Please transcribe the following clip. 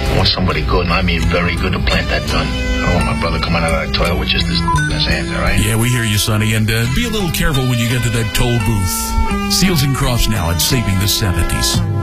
I want somebody good, and I mean very good, to plant that gun. I don't want my brother coming out of that toilet with just this in his hands, all right? Yeah, we hear you, Sonny, and be a little careful when you get to that toll booth. Seals and Crofts now at Saving the 70s.